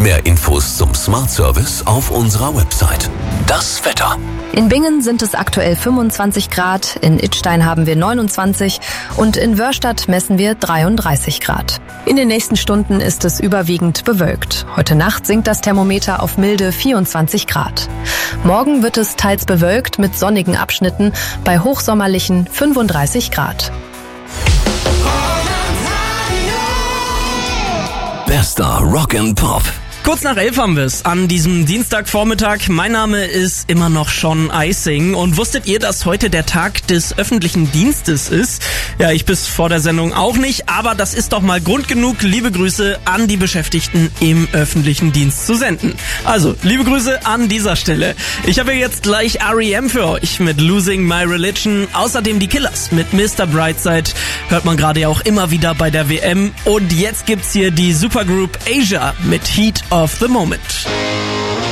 Mehr Infos zum Smart Service auf unserer Website. Das Wetter. In Bingen sind es aktuell 25 Grad, in Idstein haben wir 29 und in Wörstadt messen wir 33 Grad. In den nächsten Stunden ist es überwiegend bewölkt. Heute Nacht sinkt das Thermometer auf milde 24 Grad. Morgen wird es teils bewölkt mit sonnigen Abschnitten bei hochsommerlichen 35 Grad. Bester Rock and Pop. Kurz nach 11 haben wir es an diesem Dienstagvormittag. Mein Name ist immer noch Sean Eising. Und wusstet ihr, dass heute der Tag des öffentlichen Dienstes ist? Ja, ich bis vor der Sendung auch nicht, aber das ist doch mal Grund genug, liebe Grüße an die Beschäftigten im öffentlichen Dienst zu senden. Also, liebe Grüße an dieser Stelle. Ich habe jetzt gleich R.E.M. für euch mit Losing My Religion. Außerdem die Killers mit Mr. Brightside. Hört man gerade ja auch immer wieder bei der WM. Und jetzt gibt's hier die Supergroup Asia mit Heat of the Moment.